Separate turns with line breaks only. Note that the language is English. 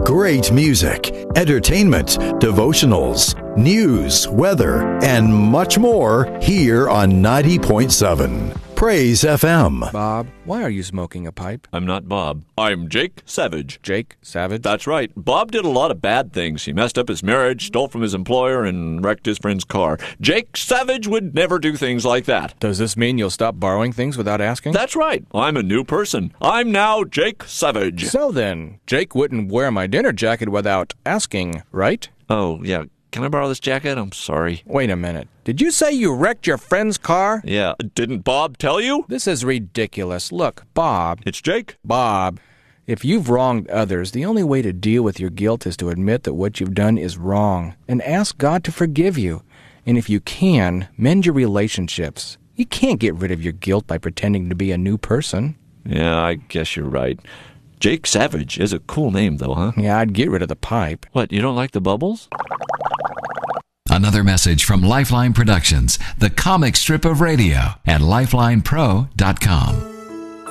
Great music, entertainment, devotionals, news, weather, and much more here on 90.7 Praise FM.
Bob, why are you smoking a pipe?
I'm not Bob. I'm Jake Savage.
Jake Savage?
That's right. Bob did a lot of bad things. He messed up his marriage, stole from his employer, and wrecked his friend's car. Jake Savage would never do things like that.
Does this mean you'll stop borrowing things without asking?
That's right. I'm a new person. I'm now Jake Savage.
So then, Jake wouldn't wear my dinner jacket without asking, right?
Oh, yeah. Can I borrow this jacket? I'm sorry.
Wait a minute. Did you say you wrecked your friend's car?
Yeah. Didn't Bob tell you?
This is ridiculous. Look, Bob.
It's Jake.
Bob, if you've wronged others, the only way to deal with your guilt is to admit that what you've done is wrong and ask God to forgive you. And if you can, mend your relationships. You can't get rid of your guilt by pretending to be a new person.
Yeah, I guess you're right. Jake Savage is a cool name, though, huh?
Yeah, I'd get rid of the pipe.
What, you don't like the bubbles?
Another message from Lifeline Productions, the comic strip of radio at lifelinepro.com.